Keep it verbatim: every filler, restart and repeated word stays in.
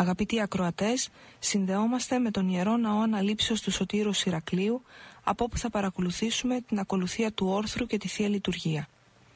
Αγαπητοί ακροατές, συνδεόμαστε με τον Ιερό Ναό Αναλήψεως του Σωτήρου Ηρακλείου, από όπου θα παρακολουθήσουμε την ακολουθία του όρθρου και τη Θεία Λειτουργία.